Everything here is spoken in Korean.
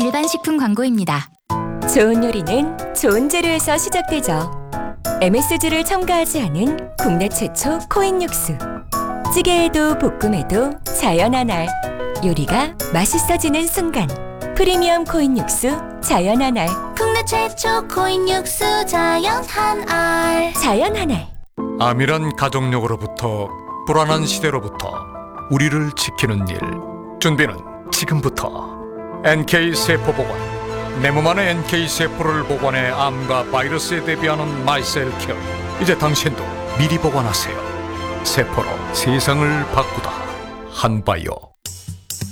일반 식품 광고입니다. 좋은 요리는 좋은 재료에서 시작되죠. MSG를 첨가하지 않은 국내 최초 코인 육수. 찌개에도 볶음에도 자연 한알. 요리가 맛있어지는 순간. 프리미엄 코인 육수 자연 한알. 국내 최초 코인 육수 자연 한알. 자연 한알. 암이란 가족력으로부터 불안한 시대로부터 우리를 지키는 일. 준비는 지금부터. NK세포보관. 내 몸 안에 NK세포를 보관해 암과 바이러스에 대비하는 마이셀케어. 이제 당신도 미리 보관하세요. 세포로 세상을 바꾸다. 한바이오.